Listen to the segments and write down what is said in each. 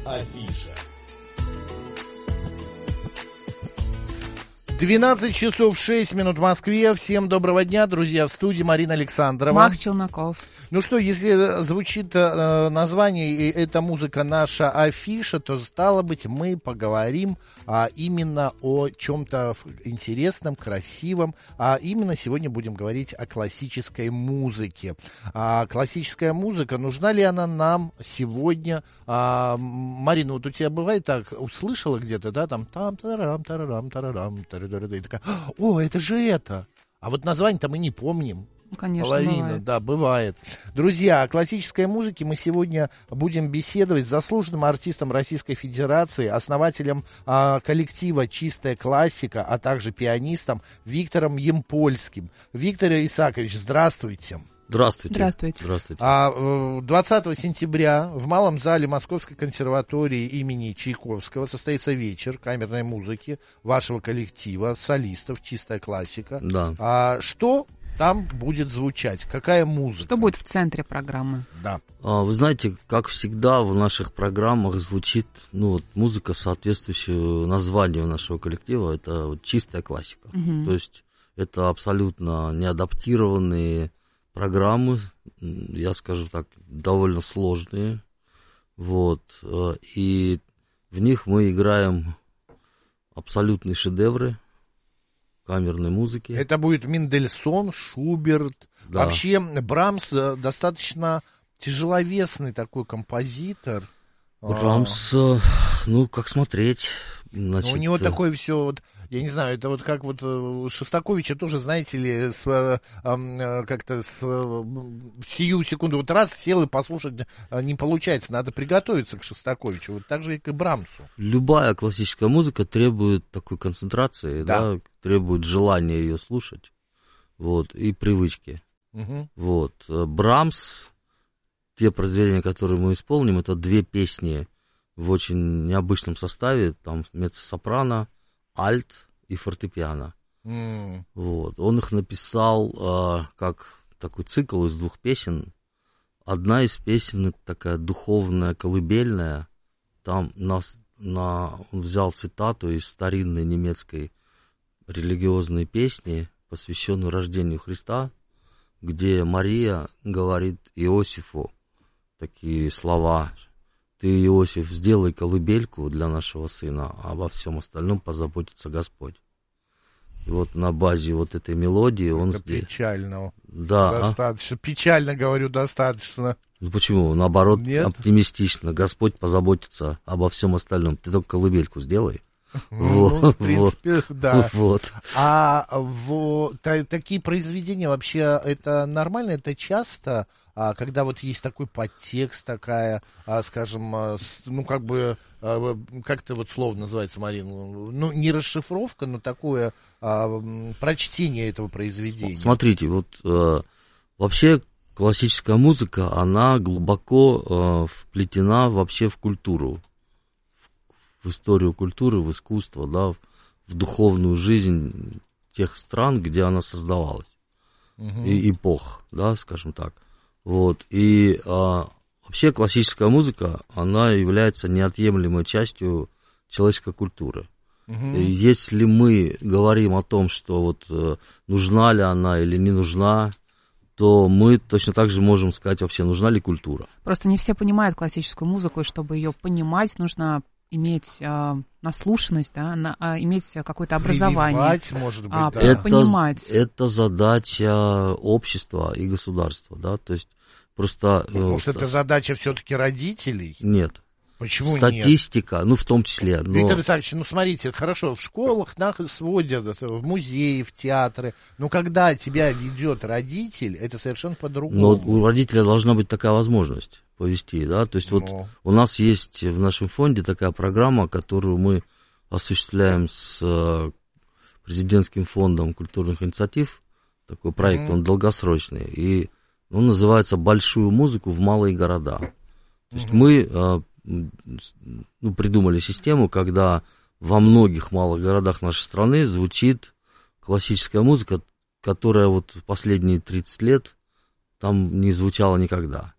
Афиша. 12 часов 6 минут в Москве. Всем доброго дня, друзья. В студии Марина Александрова. Макс Челноков. Ну что, если звучит название и эта музыка наша афиша, то, стало быть, мы поговорим именно о чем-то интересном, красивом. Именно сегодня будем говорить о классической музыке. Классическая музыка, нужна ли она нам сегодня? Марина, вот у тебя бывает так, услышала где-то, да, там тарарам, тарарам, тарарам, тарарам, и такая, о, это же это. А вот название-то мы не помним. Конечно, половина, бывает. да, бывает. Друзья, о классической музыке мы сегодня будем беседовать с заслуженным артистом Российской Федерации, основателем коллектива «Чистая классика», а также пианистом Виктором Ямпольским. Виктор Исаакович, здравствуйте. Здравствуйте. Здравствуйте. Здравствуйте. 20 сентября в Малом зале Московской консерватории имени Чайковского состоится вечер камерной музыки вашего коллектива, солистов «Чистая классика». Да. Что там будет звучать? Какая музыка? Что будет в центре программы? Да. Вы знаете, как всегда в наших программах звучит музыка, соответствующая названию нашего коллектива. Это чистая классика. Угу. То есть это абсолютно неадаптированные программы, я скажу так, довольно сложные. Вот. И в них мы играем абсолютные шедевры камерной музыки. Это будет Мендельсон, Шуберт. Да. Вообще Брамс достаточно тяжеловесный такой композитор. Брамс, как смотреть. Значит, у него такое все, вот, я не знаю, это вот как вот Шостаковича тоже, знаете ли, как-то сию секунду, вот раз сел и послушать не получается, надо приготовиться к Шостаковичу, вот так же и к Брамсу. Любая классическая музыка требует такой концентрации, да, требует желания ее слушать, вот, и привычки. Угу. Вот. Брамс, те произведения, которые мы исполним, это 2 песни в очень необычном составе, там меццо-сопрано, альт и фортепиано. Вот. Он их написал как такой цикл из 2 песен. Одна из песен это такая духовная, колыбельная. Там он взял цитату из старинной немецкой религиозной песни, посвященной рождению Христа, где Мария говорит Иосифу такие слова: «Ты, Иосиф, сделай колыбельку для нашего сына, а обо всем остальном позаботится Господь». И вот на базе вот этой мелодии он сделал. Печально. Да. Достаточно. Печально, говорю, достаточно. Ну почему? Наоборот, Нет? Оптимистично. Господь позаботится обо всем остальном. Ты только колыбельку сделай. В принципе, да. Вот. Такие произведения вообще это нормально, это часто, когда вот есть такой подтекст, такая, скажем, как это вот слово называется, Марина, не расшифровка, но такое прочтение этого произведения. Смотрите, вот вообще классическая музыка, она глубоко вплетена вообще в культуру, в историю культуры, в искусство, да, в духовную жизнь тех стран, где она создавалась, и эпох, да, скажем так. Вот. И вообще классическая музыка, она является неотъемлемой частью человеческой культуры. И если мы говорим о том, что вот нужна ли она или не нужна, то мы точно так же можем сказать вообще, нужна ли культура. Просто не все понимают классическую музыку, и чтобы ее понимать, нужно иметь наслушанность, да, иметь какое-то образование. Прививать, может быть, да. Понимать. Это задача общества и государства, да, то есть просто... Может, это задача все-таки родителей? Нет. Почему Статистика, нет? В том числе. Но... Виктор Александрович, смотрите, хорошо, в школах нас сводят, в музеи, в театры, но когда тебя ведет родитель, это совершенно по-другому. Но у родителя должна быть такая возможность повести, да, то есть вот у нас есть в нашем фонде такая программа, которую мы осуществляем с президентским фондом культурных инициатив, такой проект, он долгосрочный, и он называется «Большую музыку в малые города». То есть мы придумали систему, когда во многих малых городах нашей страны звучит классическая музыка, которая вот последние 30 лет там не звучала никогда.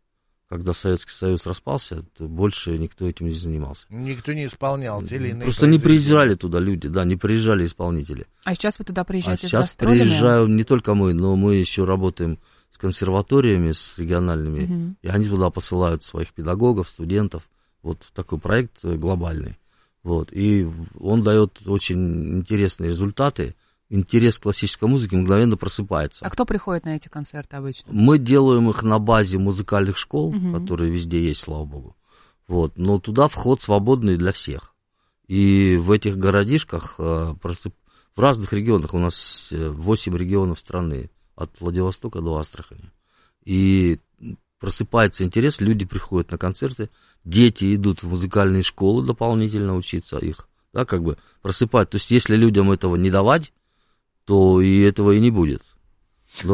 когда Советский Союз распался, то больше никто этим не занимался. Никто не исполнял те или иные Просто не приезжали туда люди, да, не приезжали исполнители. А сейчас вы туда приезжаете с сейчас гастролями? приезжаем не только мы, но мы еще работаем с консерваториями, с региональными, и они туда посылают своих педагогов, студентов. Вот такой проект глобальный. Вот. И он дает очень интересные результаты. Интерес к классической музыке мгновенно просыпается. А кто приходит на эти концерты обычно? Мы делаем их на базе музыкальных школ, которые везде есть, слава богу. Вот. Но туда вход свободный для всех. И в этих городишках, в разных регионах, у нас 8 регионов страны, от Владивостока до Астрахани. И просыпается интерес, люди приходят на концерты, дети идут в музыкальные школы дополнительно учиться их, да, как бы просыпать. То есть, если людям этого не давать, то и этого и не будет. Да.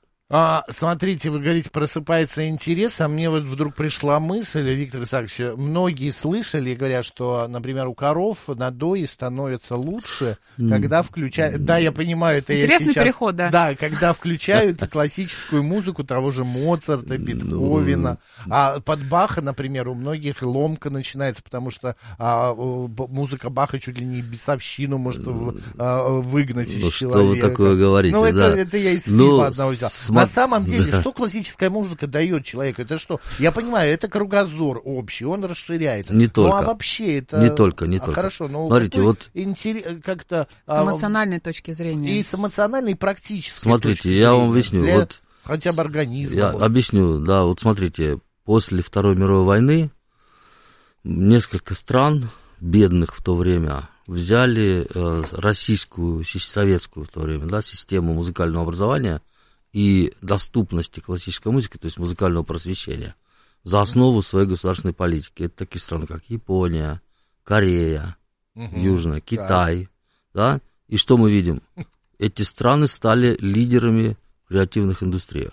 Смотрите, вы говорите, просыпается интерес, а мне вот вдруг пришла мысль, Виктор Исаакович, многие слышали и говорят, что, например, у коров надои становятся лучше, когда включают... Да, я понимаю, это интересный я сейчас... переход, да. Да, когда включают классическую музыку того же Моцарта, Бетховена, а под Баха, например, у многих ломка начинается, потому что музыка Баха чуть ли не бесовщину может выгнать из человека. Что вы такое говорите? Ну, да. это я из фильма одного взял. На самом деле, что классическая музыка дает человеку? Это что? Я понимаю, это кругозор общий, он расширяется. Не только. Ну, а вообще это... Не только. Хорошо, но смотрите, вот... как-то... С эмоциональной точки зрения. И с эмоциональной, и практической смотрите, точки я зрения. вам объясню. Для Вот, хотя бы организма. Я объясню, да, вот смотрите, после Второй мировой войны несколько стран, бедных в то время, взяли российскую, советскую в то время, да, систему музыкального образования и доступности классической музыки, то есть музыкального просвещения, за основу своей государственной политики. Это такие страны, как Япония, Корея, Южная, Китай, да, и что мы видим? Эти страны стали лидерами в креативных индустриях.